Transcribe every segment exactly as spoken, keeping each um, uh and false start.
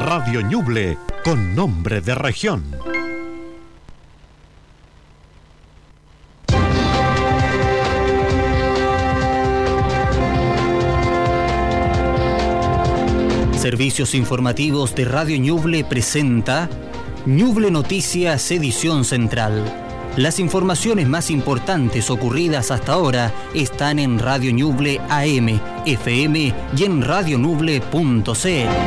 Radio Ñuble, con nombre de región. Servicios Informativos de Radio Ñuble presenta Ñuble Noticias, edición central. Las informaciones más importantes ocurridas hasta ahora están en Radio Ñuble A M, F M y en radio ñuble punto c l.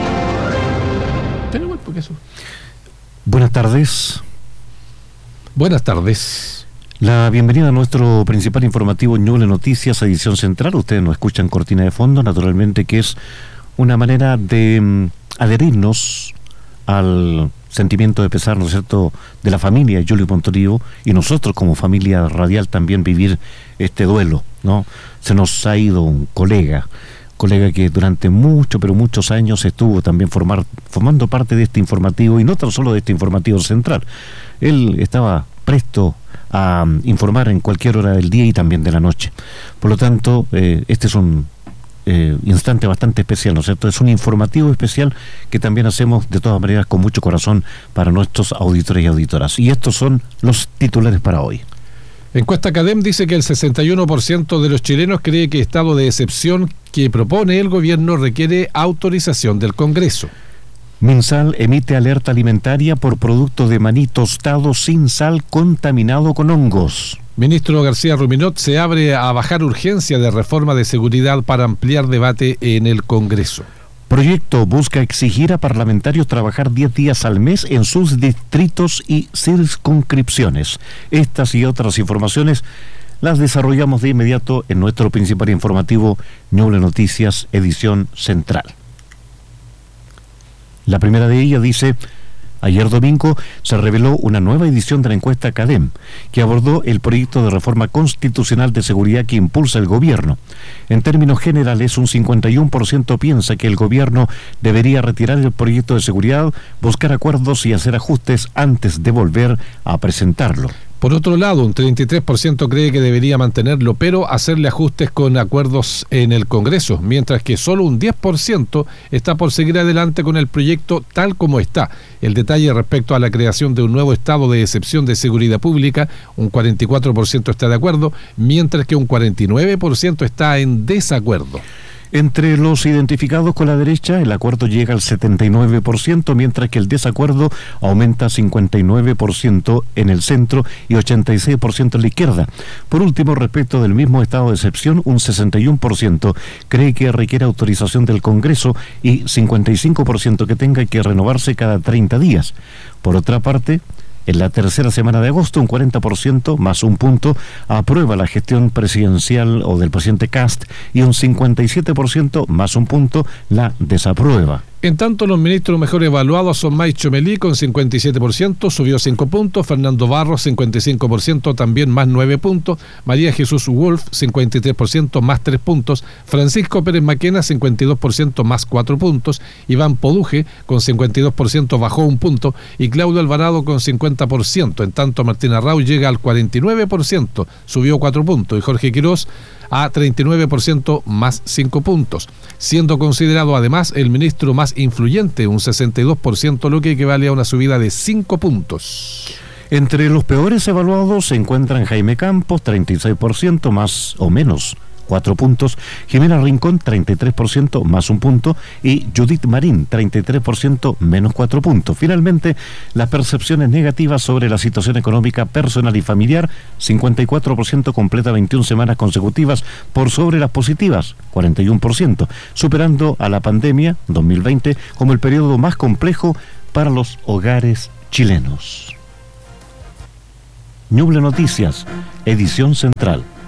Buenas tardes. Buenas tardes. La bienvenida a nuestro principal informativo Ñuble Noticias, edición central. Ustedes nos escuchan cortina de fondo, naturalmente, que es una manera de um, adherirnos al sentimiento de pesar, ¿no es cierto?, de la familia de Julio Montorio, y nosotros como familia radial también vivir este duelo, ¿no? Se nos ha ido un colega, colega que durante mucho, pero muchos años estuvo también formar, formando parte de este informativo, y no tan solo de este informativo central. Él estaba presto a um, informar en cualquier hora del día y también de la noche. Por lo tanto, eh, este es un Eh, instante bastante especial, ¿no es cierto? Es un informativo especial que también hacemos de todas maneras con mucho corazón para nuestros auditores y auditoras. Y estos son los titulares para hoy. Encuesta CADEM dice que el sesenta y uno por ciento de los chilenos cree que estado de excepción que propone el gobierno requiere autorización del Congreso. Minsal emite alerta alimentaria por producto de maní tostado sin sal contaminado con hongos. Ministro García Ruminot se abre a bajar urgencia de reforma de seguridad para ampliar debate en el Congreso. Proyecto busca exigir a parlamentarios trabajar diez días al mes en sus distritos y circunscripciones. Estas y otras informaciones las desarrollamos de inmediato en nuestro principal informativo Ñuble Noticias, edición central. La primera de ellas dice: ayer domingo se reveló una nueva edición de la encuesta CADEM, que abordó el proyecto de reforma constitucional de seguridad que impulsa el gobierno. En términos generales, un cincuenta y uno por ciento piensa que el gobierno debería retirar el proyecto de seguridad, buscar acuerdos y hacer ajustes antes de volver a presentarlo. Por otro lado, un treinta y tres por ciento cree que debería mantenerlo, pero hacerle ajustes con acuerdos en el Congreso, mientras que solo un diez por ciento está por seguir adelante con el proyecto tal como está. El detalle respecto a la creación de un nuevo estado de excepción de seguridad pública, un cuarenta y cuatro por ciento está de acuerdo, mientras que un cuarenta y nueve por ciento está en desacuerdo. Entre los identificados con la derecha, el acuerdo llega al setenta y nueve por ciento, mientras que el desacuerdo aumenta a cincuenta y nueve por ciento en el centro y ochenta y seis por ciento en la izquierda. Por último, respecto del mismo estado de excepción, un sesenta y uno por ciento cree que requiere autorización del Congreso y cincuenta y cinco por ciento que tenga que renovarse cada treinta días. Por otra parte, en la tercera semana de agosto, un cuarenta por ciento más un punto aprueba la gestión presidencial o del presidente Kast, y un cincuenta y siete por ciento más un punto la desaprueba. En tanto, los ministros mejor evaluados son May Chomelí con cincuenta y siete por ciento, subió cinco puntos, Fernando Barros cincuenta y cinco por ciento, también más nueve puntos, María Jesús Wolf cincuenta y tres por ciento, más tres puntos, Francisco Pérez Maquena cincuenta y dos por ciento, más cuatro puntos, Iván Poduje con cincuenta y dos por ciento, bajó un punto, y Claudio Alvarado con cincuenta por ciento. En tanto, Martín Arrau llega al cuarenta y nueve por ciento, subió cuatro puntos, y Jorge Quirós a treinta y nueve por ciento, más cinco puntos, siendo considerado además el ministro más influyente, un sesenta y dos por ciento, lo que equivale a una subida de cinco puntos. Entre los peores evaluados se encuentran Jaime Campos, treinta y seis por ciento, más o menos cuatro puntos, Jimena Rincón, treinta y tres por ciento, más un punto, y Judith Marín, treinta y tres por ciento, menos cuatro puntos. Finalmente, las percepciones negativas sobre la situación económica personal y familiar, cincuenta y cuatro por ciento completa veintiuna semanas consecutivas por sobre las positivas, cuarenta y uno por ciento, superando a la pandemia dos mil veinte como el periodo más complejo para los hogares chilenos. Ñuble Noticias, edición central.